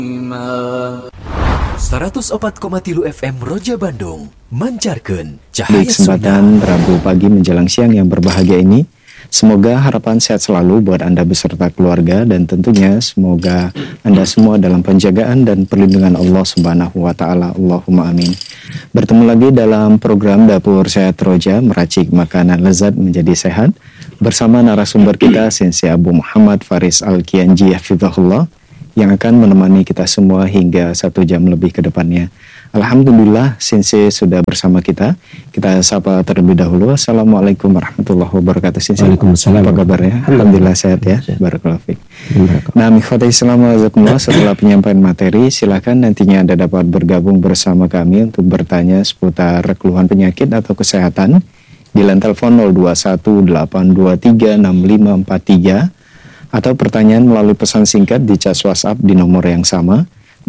104,3 FM Roja Bandung mancarkan Di cahaya kesempatan Rabu pagi menjelang siang yang berbahagia ini, semoga harapan sehat selalu buat Anda beserta keluarga, dan tentunya semoga Anda semua dalam penjagaan dan perlindungan Allah Subhanahu wa Ta'ala. Allahumma amin. Bertemu lagi dalam program Dapur Sehat Roja, meracik makanan lezat menjadi sehat, bersama narasumber kita Sensei Abu Muhammad Faris Al-Kianji Hafizahullah, yang akan menemani kita semua hingga 1 jam lebih ke depannya. Alhamdulillah, Sensei sudah bersama kita. Kita sapa terlebih dahulu. Assalamualaikum warahmatullahi wabarakatuh, Sensei. Waalaikumsalam. Apa kabarnya? Alhamdulillah sehat ya. Barakallahu fiik. Nah, ikhwati Islam wajazakumullah, setelah penyampaian materi, silakan nantinya Anda dapat bergabung bersama kami untuk bertanya seputar keluhan penyakit atau kesehatan di line telepon 0218236543, atau pertanyaan melalui pesan singkat di chat WhatsApp di nomor yang sama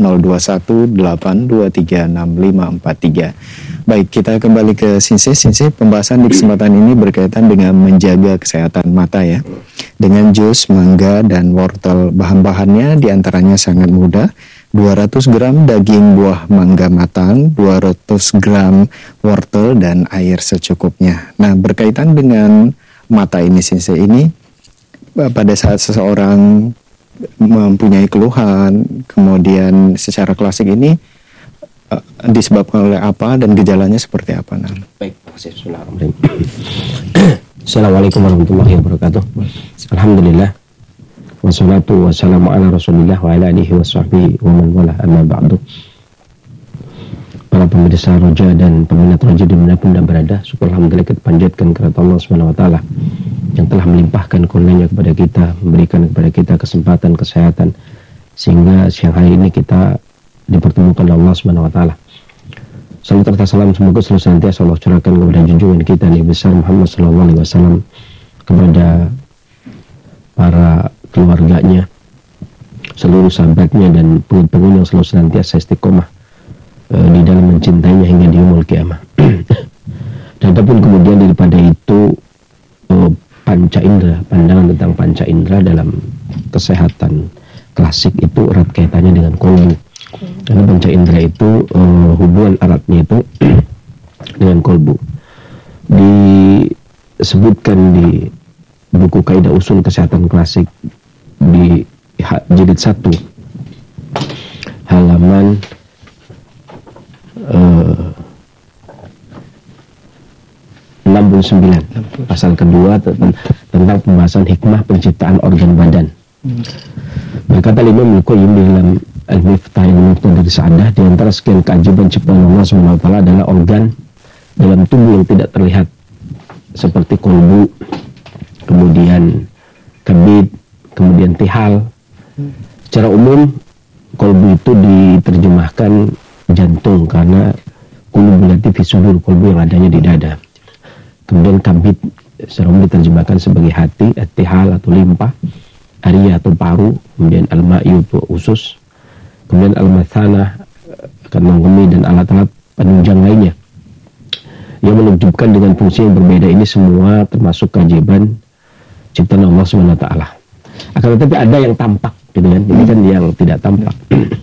0218236543. Baik, kita kembali ke Sensei. Pembahasan di kesempatan ini berkaitan dengan menjaga kesehatan mata ya, dengan jus mangga dan wortel. Bahan-bahannya diantaranya sangat mudah: 200 gram daging buah mangga matang, 200 gram wortel, dan air secukupnya. Nah, berkaitan dengan mata ini, Sensei, ini pada saat seseorang mempunyai keluhan, kemudian secara klasik ini disebabkan oleh apa dan gejalanya seperti apa? Nah, baik, bismillahirrahmanirrahim. Assalamualaikum warahmatullahi wabarakatuh. Alhamdulillah, wassalatu wassalamu ala rasulillah wa ala alihi wa sahbihi wa man wala, amma ba'du. Para pemirsa Roja dan peminat Roja dimanapun Anda berada, syukur alhamdulillah kita panjatkan kepada Allah Subhanahu wa Ta'ala yang telah melimpahkan karunia kepada kita, memberikan kepada kita kesempatan kesehatan, sehingga siang hari ini kita dipertemukan oleh Allah Subhanahu wa Ta'ala. Salam serta salam semoga selalu senantiasa Allah curahkan kepada junjungan kita Nabi besar Muhammad sallallahu alaihi wasallam, kepada para keluarganya, seluruh sahabatnya, dan pengikut yang selalu senantiasa istiqomah di dalam mencintainya hingga di yaumul qiyamah. Dan adapun kemudian daripada itu, panca indera, pandangan tentang panca indera dalam kesehatan klasik itu erat kaitannya dengan kolbu. Karena panca indera itu hubungan eratnya itu dengan kolbu. Disebutkan di buku Kaidah Usul Kesehatan Klasik di jilid 1 halaman 69, pasal kedua tentang pembahasan hikmah penciptaan organ badan. Berkata Imam Al-Qayyim di dalam Al-Miftah yang dari Sa'adah, di antara sekian keajaiban ciptaan Allah SWT adalah organ dalam tubuh yang tidak terlihat, seperti kolbu, kemudian kabid, kemudian tihal. Secara umum kolbu itu diterjemahkan jantung, karena qulubul lati fi sudur, kolbu yang adanya di dada. Kemudian kabid secara umum diterjemahkan sebagai hati, tihal atau limpa, aria atau paru, kemudian al-ma'yu itu usus, kemudian al-mathana kandung kemih, dan alat-alat penunjang lainnya yang menunjukkan dengan fungsi yang berbeda. Ini semua termasuk keajaiban ciptaan Allah SWT. Akan tetapi ada yang tampak, gitu kan? Ini kan yang tidak tampak.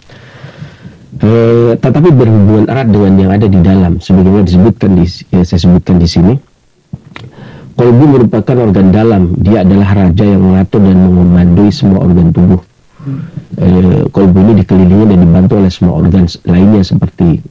Tetapi berhubungan erat dengan yang ada di dalam, sebagaimana saya sebutkan di sini. Kolbu merupakan organ dalam. Dia adalah raja yang mengatur dan memandui semua organ tubuh. Kolbu ini dikelilingi dan dibantu oleh semua organ lainnya, seperti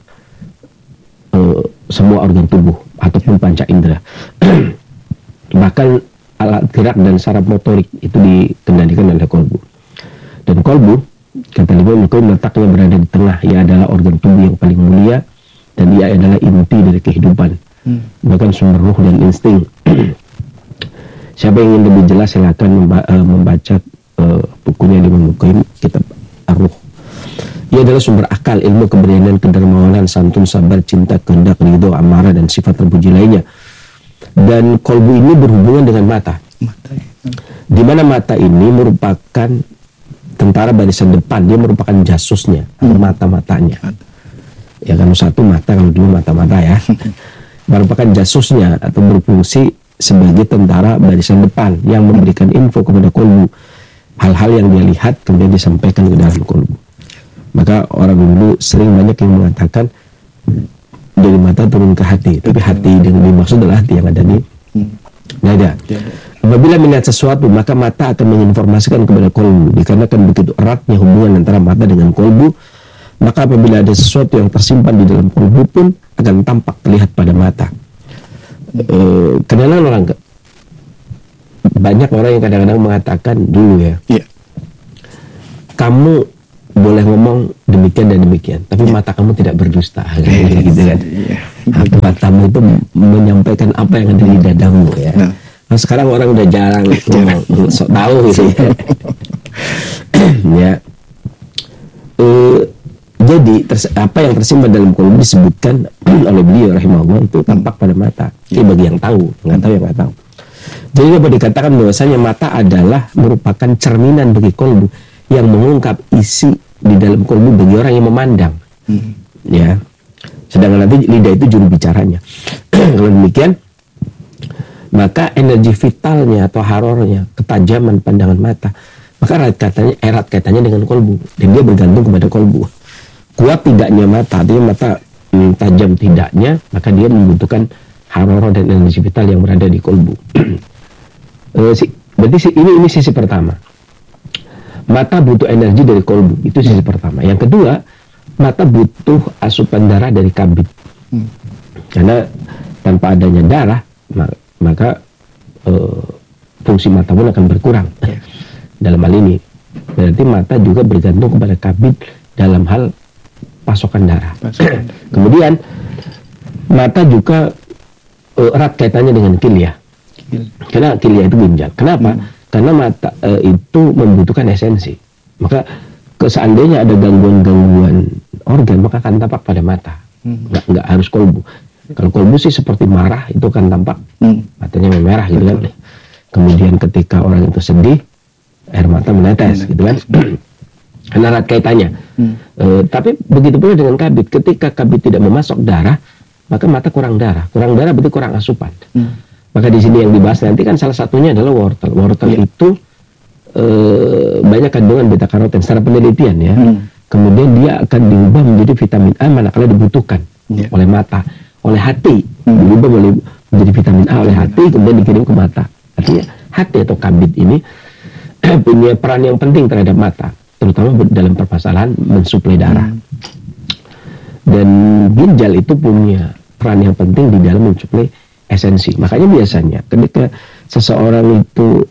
semua organ tubuh ataupun panca indera. Bahkan alat gerak dan saraf motorik itu dikendalikan oleh kolbu. Dan kolbu, kata Imam Al-Qayyim, letaknya berada di tengah. Ia adalah organ tubuh yang paling mulia, dan ia adalah inti dari kehidupan, bahkan sumber ruh dan insting. Siapa yang ingin lebih jelas, silakan membaca bukunya Imam Al-Qayyim, kitab Ar-Ruh. Ia adalah sumber akal, ilmu, keberanian, kedermawanan, santun, sabar, cinta, kehendak, ridho, amarah, dan sifat terpuji lainnya. Dan kolbu ini berhubungan dengan mata. Di mana mata ini merupakan tentara barisan depan, dia merupakan jasusnya, mata-matanya. Ya, kalau satu mata, kalau dua mata-mata ya. Merupakan jasusnya atau berfungsi sebagai tentara barisan depan yang memberikan info kepada kolbu. Hal-hal yang dia lihat kemudian disampaikan ke dalam kolbu. Maka orang dulu sering banyak yang mengatakan dari mata turun ke hati, tapi hati yang dimaksud adalah hati yang ada di dada. Apabila melihat sesuatu, maka mata akan menginformasikan kepada kolbu. Dikarenakan begitu eratnya hubungan antara mata dengan kolbu, maka apabila ada sesuatu yang tersimpan di dalam kolbu pun akan tampak terlihat pada mata. Kadang-kadang banyak orang yang kadang-kadang mengatakan dulu ya, kamu boleh ngomong demikian dan demikian, tapi mata kamu tidak berdusta, gitu kan? Matamu itu menyampaikan apa yang ada di dadamu ya. Nah, sekarang orang udah jarang ngomong, sok tahu gitu ya. Jadi apa yang tersimpan dalam kolbu disebutkan oleh beliau rahimahullah itu tampak pada mata. Ini bagi yang tahu, nggak tahu yang nggak tahu. Jadi dapat dikatakan bahwasanya mata adalah merupakan cerminan bagi kolbu yang mengungkap isi di dalam kolbu bagi orang yang memandang. Ya. Sedangkan nanti lidah itu juru bicaranya. Kalau demikian, maka energi vitalnya atau harornya, ketajaman pandangan mata, maka erat kaitannya dengan kolbu, dan dia bergantung kepada kolbu. Kuat tidaknya mata, artinya mata tajam tidaknya, maka dia membutuhkan harorah dan energi vital yang berada di kolbu. Berarti ini sisi pertama. Mata butuh energi dari kolbu, itu sisi pertama. Yang kedua, mata butuh asupan darah dari kabid. Karena tanpa adanya darah, maka fungsi mata pun akan berkurang. Dalam hal ini, berarti mata juga bergantung kepada kabid dalam hal pasokan darah. Kemudian mata juga erat kaitannya dengan kilia. Karena kilia itu ginjal. Kenapa? Karena mata itu membutuhkan esensi. Maka seandainya ada gangguan-gangguan organ, maka akan tampak pada mata. Nggak harus kolbu. Kalau kolbu sih seperti marah, itu akan tampak matanya memerah gitu kan. Kemudian ketika orang itu sedih, air mata menetes gitu kan. Karena erat kaitannya. Tapi begitu pula dengan kabid. Ketika kabid tidak memasok darah, maka mata kurang darah. Kurang darah berarti kurang asupan. Maka di sini yang dibahas nanti kan salah satunya adalah wortel. Wortel itu banyak kandungan beta karoten secara penelitian ya. Kemudian dia akan diubah menjadi vitamin A manakala dibutuhkan oleh mata, oleh hati. Diubah menjadi vitamin A oleh hati, kemudian dikirim ke mata. Artinya hati atau kabid ini punya peran yang penting terhadap mata, terutama dalam permasalahan mensuplai darah. Dan ginjal itu punya peran yang penting di dalam mensuplai esensi. Makanya biasanya ketika seseorang itu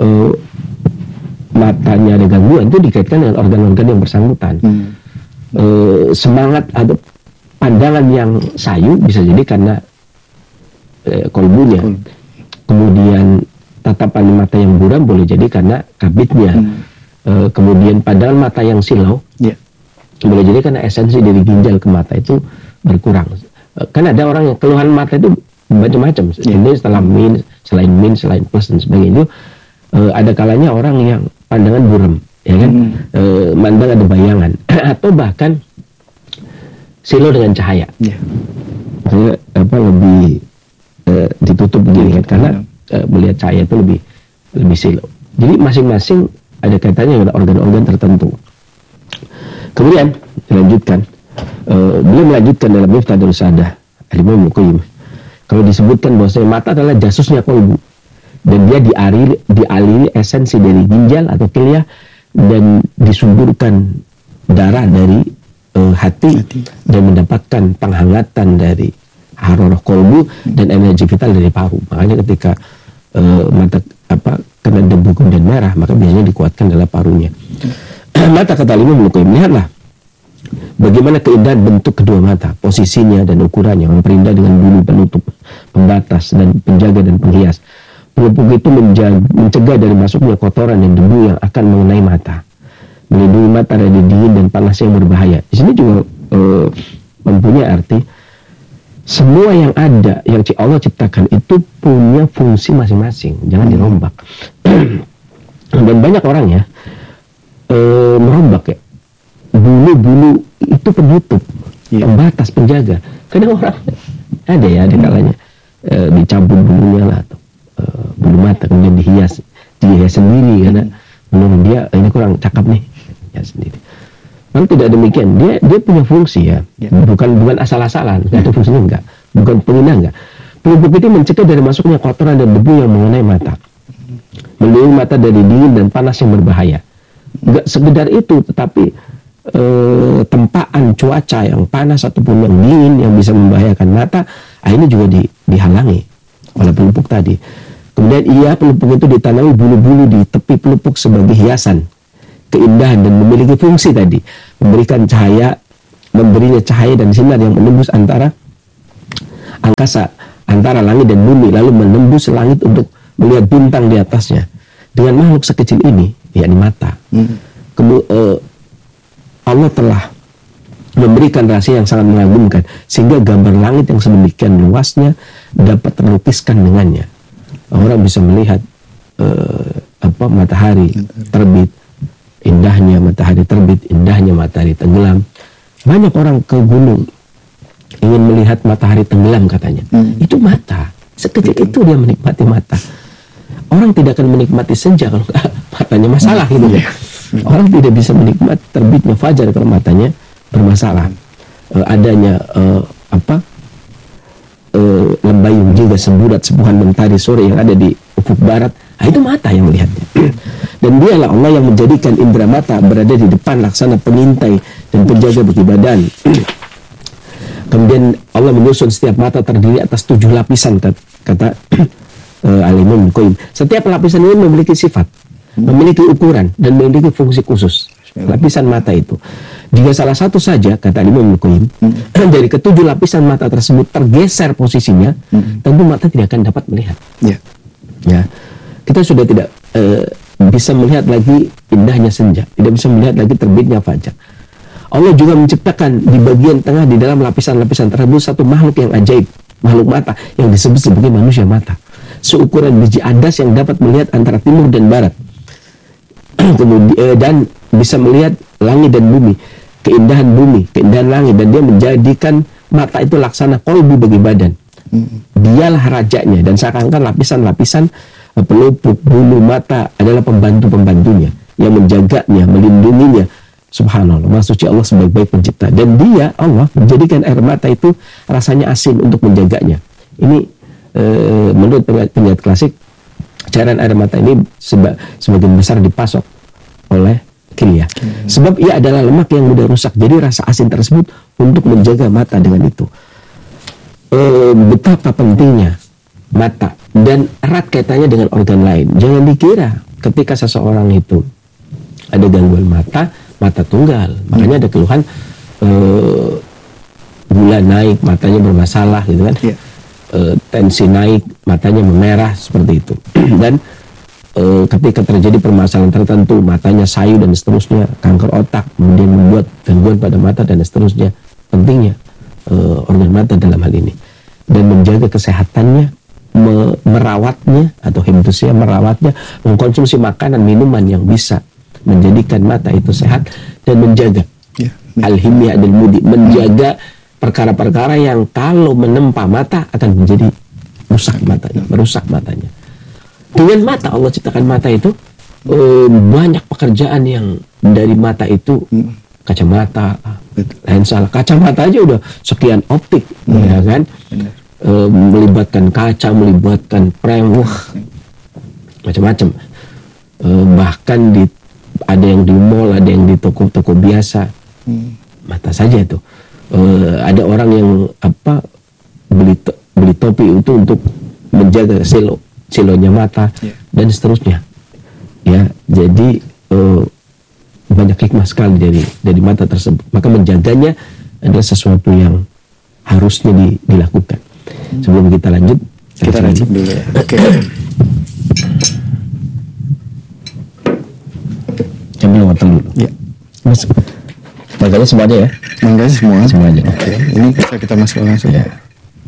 matanya ada gangguan, itu dikaitkan dengan organ-organ yang bersangkutan. Semangat atau pandangan yang sayu bisa jadi karena kolbunya. Kemudian tatapan mata yang buram boleh jadi karena kabidnya. Kemudian pandangan mata yang silau boleh jadi karena esensi dari ginjal ke mata itu berkurang. Kan ada orang yang keluhan mata itu macam-macam. Ini selain plus dan sebagainya, ada kalanya orang yang pandangan buram, ya kan, mandang ada bayangan, atau bahkan silau dengan cahaya. Lebih ditutup begini kan, karena melihat cahaya itu lebih silau. Jadi masing-masing ada kaitannya dengan organ-organ tertentu. Kemudian dilanjutkan, beliau melanjutkan dalam Miftah Darus Sa'adah Al-Imam Al-Qayyim, kalau disebutkan bahwasanya mata adalah jasusnya kolbu, dan dia dialiri esensi dari ginjal atau kilia, dan disuburkan darah dari hati, dan mendapatkan penghangatan dari harorah kolbu dan energi vital dari paru. Makanya ketika mata kena debu kemudian merah, maka biasanya dikuatkan adalah parunya. Mata, kata Imam Al-Qayyim, lihatlah bagaimana keindahan bentuk kedua mata, posisinya dan ukurannya, memperindah dengan bulu penutup, pembatas dan penjaga dan penghias. Pelupuk itu mencegah dari masuknya kotoran dan debu yang akan mengenai mata, melindungi mata dari dingin dan panas yang berbahaya. Di sini juga mempunyai arti semua yang ada yang Allah ciptakan itu punya fungsi masing-masing, jangan dirombak. Dan banyak orang ya merombak ya, bulu-bulu itu penutup, pembatas, penjaga. Kadang orang ada kalanya dicabut bulunya lah, atau bulu mata kemudian dihias sendiri karena menurut dia ini kurang cakep nih, ya sendiri. Kalau tidak demikian, dia punya fungsi ya. Bukan asal-asalan, nggak ada fungsinya, enggak. Bukan pengguna, enggak. Pelupuk itu mencegah dari masuknya kotoran dan debu yang mengenai mata, melindungi mata dari dingin dan panas yang berbahaya. Enggak sekedar itu, tetapi tempaan cuaca yang panas ataupun yang dingin yang bisa membahayakan mata, ini juga dihalangi oleh pelupuk tadi. Kemudian pelupuk itu ditanami bulu-bulu di tepi pelupuk sebagai hiasan, keindahan, dan memiliki fungsi tadi memberinya cahaya dan sinar yang menembus antara angkasa, antara langit dan bumi, lalu menembus langit untuk melihat bintang di atasnya. Dengan makhluk sekecil ini, yakni mata, Allah telah memberikan rahasia yang sangat mengagumkan, sehingga gambar langit yang sedemikian luasnya dapat terlukiskan dengannya. Orang bisa melihat matahari terbit, indahnya matahari terbit, indahnya matahari tenggelam. Banyak orang ke gunung ingin melihat matahari tenggelam katanya. Itu mata. Sekecil itu dia menikmati mata. Orang tidak akan menikmati senja kalau matanya masalah gitu ya. Orang tidak bisa menikmati terbitnya fajar kalau matanya bermasalah. Adanya lembayung juga semburat-sembuhan mentari sore yang ada di ufuk barat, itu mata yang melihatnya. Dan dialah Allah yang menjadikan indera mata berada di depan laksana pengintai dan penjaga bagi badan. Kemudian Allah menyusun setiap mata terdiri atas 7 lapisan, kata Al-Imam Al-Qayyim. Setiap lapisan ini memiliki sifat, memiliki ukuran, dan memiliki fungsi khusus. Lapisan mata itu, jika salah satu saja, kata Imam Al-Qayyim, dari ke-7 lapisan mata tersebut tergeser posisinya, tentu mata tidak akan dapat melihat. Ya, kita sudah tidak bisa melihat lagi indahnya senja, tidak bisa melihat lagi terbitnya fajar. Allah juga menciptakan di bagian tengah di dalam lapisan-lapisan tersebut satu makhluk yang ajaib, makhluk mata yang disebut sebagai manusia mata, seukuran biji adas yang dapat melihat antara timur dan barat. Kemudian dan bisa melihat langit dan bumi, keindahan langit, dan dia menjadikan mata itu laksana kolbu bagi badan. Dialah rajanya, dan seakan-akan lapisan-lapisan pelupuk bulu mata adalah pembantu-pembantunya yang menjaganya, melindunginya. Subhanallah, Maha Suci Allah sebaik-baik pencipta. Dan dia, Allah, menjadikan air mata itu rasanya asin untuk menjaganya. Ini menurut penyair klasik, cairan air mata ini sebagian besar dipasok oleh kilia. Sebab ia adalah lemak yang mudah rusak. Jadi rasa asin tersebut untuk menjaga mata dengan itu. Betapa pentingnya mata dan erat kaitannya dengan organ lain. Jangan dikira ketika seseorang itu ada gangguan mata tunggal. Makanya ada keluhan gula naik, matanya bermasalah gitu kan. Tensi naik, matanya memerah, seperti itu. Dan ketika terjadi permasalahan tertentu, matanya sayu dan seterusnya, kanker otak, kemudian membuat gangguan pada mata dan seterusnya. Pentingnya organ mata dalam hal ini, dan menjaga kesehatannya, merawatnya, atau hibdusnya, merawatnya, mengkonsumsi makanan, minuman yang bisa menjadikan mata itu sehat, dan menjaga al-himya adil-mudi, menjaga perkara-perkara yang kalau menempa mata akan menjadi merusak matanya. Dengan mata, Allah ciptakan mata itu, banyak pekerjaan yang dari mata itu, kacamata, lensa, kacamata aja udah sekian optik, ya kan? Melibatkan kaca, melibatkan frame, macam-macam. Bahkan ada yang di mall, ada yang di toko-toko biasa. Mata saja itu. Ada orang yang beli topi itu untuk menjaga silonya mata, dan seterusnya. Ya, jadi banyak hikmah sekali dari mata tersebut. Maka menjaganya adalah sesuatu yang harusnya dilakukan. Sebelum kita lanjut, kita lanjut dulu ya. Oke. Ambil wortel dulu. Ya. Mas, baganya semuanya ya? Baganya semua. Semuanya. Oke. Ini bisa kita masuk langsung. Ya.